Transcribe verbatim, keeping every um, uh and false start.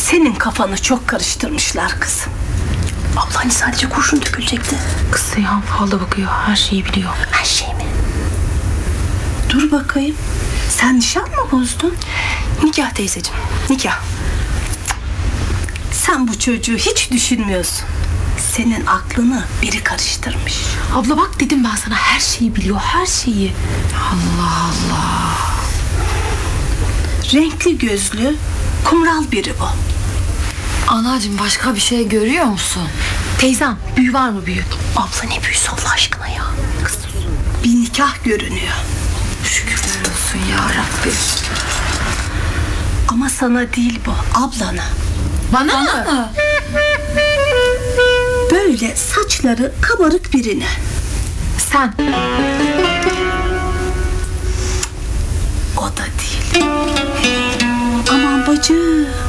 Senin kafanı çok karıştırmışlar kızım. Abla hani sadece kurşun dökülecekti. Kız Seyhan falda bakıyor. Her şeyi biliyor. Her şey mi? Dur bakayım. Sen nişan mı bozdun? Nikah teyzeciğim. Nikah. Sen bu çocuğu hiç düşünmüyorsun. Senin aklını biri karıştırmış. Abla bak dedim ben sana, her şeyi biliyor. Her şeyi. Allah Allah. Renkli gözlü, kumral biri bu. Anacığım başka bir şey görüyor musun? Teyzem büyü var mı büyü? Abla ne büyüsü Allah aşkına ya. Kız Bir nikah görünüyor. şükürler olsun ya Rabbi. Ama sana değil bu, ablana. Bana, Bana mı? mı? Böyle saçları kabarık birine. Sen. O da değil. Aman bacım.